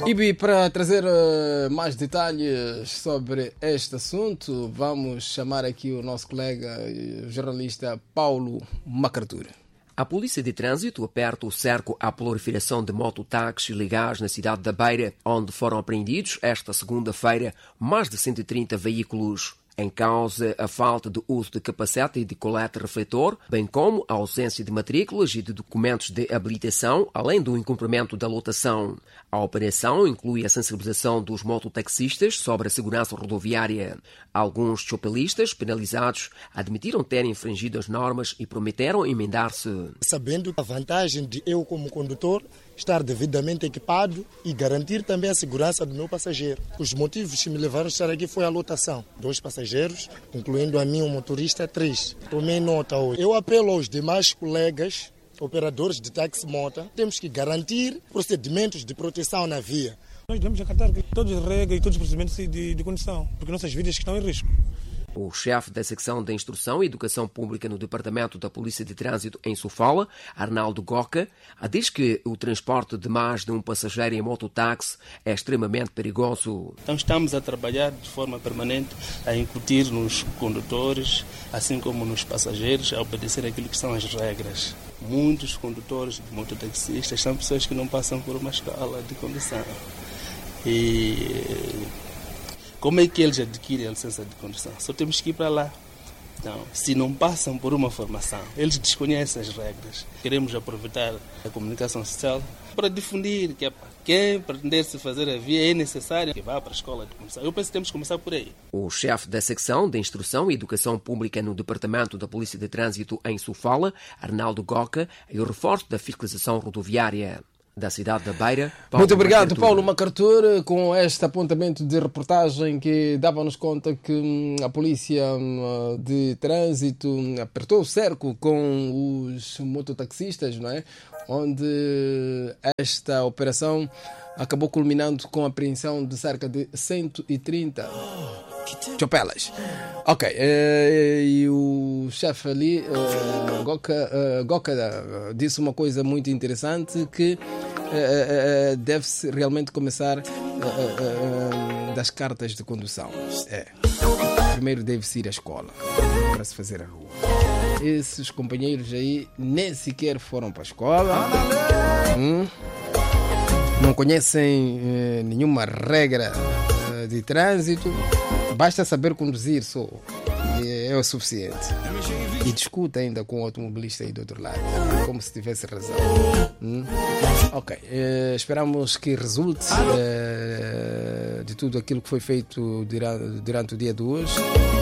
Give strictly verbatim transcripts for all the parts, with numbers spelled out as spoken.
E para trazer uh, mais detalhes sobre este assunto, vamos chamar aqui o nosso colega uh, jornalista Paulo MacArthur. A Polícia de Trânsito aperta o cerco à proliferação de mototáxis legais na cidade da Beira, onde foram apreendidos esta segunda-feira mais de cento e trinta veículos. Em causa a falta de uso de capacete e de colete refletor, bem como a ausência de matrículas e de documentos de habilitação, além do incumprimento da lotação. A operação inclui a sensibilização dos mototaxistas sobre a segurança rodoviária. Alguns chopelistas penalizados admitiram terem infringido as normas e prometeram emendar-se. Sabendo a vantagem de eu, como condutor, estar devidamente equipado e garantir também a segurança do meu passageiro. Os motivos que me levaram a estar aqui foi a lotação. Dois passageiros, incluindo a mim, um motorista, três. Tomei nota hoje. Eu apelo aos demais colegas, operadores de táxi-mota, temos que garantir procedimentos de proteção na via. Nós devemos acatar todas as regras e todos os procedimentos de, de condução, porque nossas vidas estão em risco. O chefe da secção de Instrução e Educação Pública no Departamento da Polícia de Trânsito em Sofala, Arnaldo Goca, diz que o transporte de mais de um passageiro em mototáxi é extremamente perigoso. Então estamos a trabalhar de forma permanente a incutir nos condutores, assim como nos passageiros, a obedecer aquilo que são as regras. Muitos condutores de mototaxistas são pessoas que não passam por uma escola de condução. E como é que eles adquirem a licença de condução? Só temos que ir para lá. Então, se não passam por uma formação, eles desconhecem as regras. Queremos aproveitar a comunicação social para difundir que quem pretender se fazer a via é necessário que vá para a escola de condução. Eu penso que temos que começar por aí. O chefe da secção de Instrução e Educação Pública no Departamento da Polícia de Trânsito em Sofala, Arnaldo Goca, e o reforço da fiscalização rodoviária. Da cidade da Beira, Paulo Muito obrigado, MacArthur. Paulo MacArthur, com este apontamento de reportagem que dava-nos conta que hum, a polícia hum, de trânsito apertou o cerco com os mototaxistas, não é? Onde esta operação acabou culminando com a apreensão de cerca de cento e trinta chopelas. Ok, eh, e o chefe ali, eh, Goca, eh, Goca eh, disse uma coisa muito interessante que eh, eh, deve-se realmente começar eh, eh, das cartas de condução. É. Primeiro deve-se ir à escola para se fazer a rua. Esses companheiros aí nem sequer foram para a escola. Hum, não conhecem eh, nenhuma regra eh, de trânsito. Basta saber conduzir só, é o suficiente. E discuta ainda com o automobilista aí do outro lado, como se tivesse razão. Hum? Ok, eh, esperamos que resulte eh, de tudo aquilo que foi feito durante, durante o dia de hoje.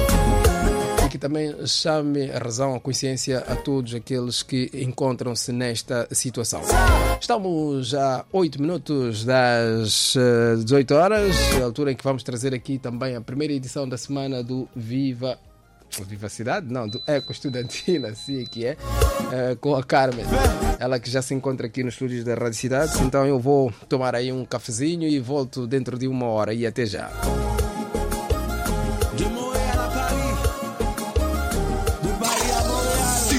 E que também chame a razão, a consciência a todos aqueles que encontram-se nesta situação. Estamos a oito minutos das dezoito horas, a altura em que vamos trazer aqui também a primeira edição da semana do Viva Viva Cidade, não, do Eco Estudantil, assim que é, uh, com a Carmen, ela que já se encontra aqui nos estúdios da Rádio Cidade. Então eu vou tomar aí um cafezinho e volto dentro de uma hora e até já.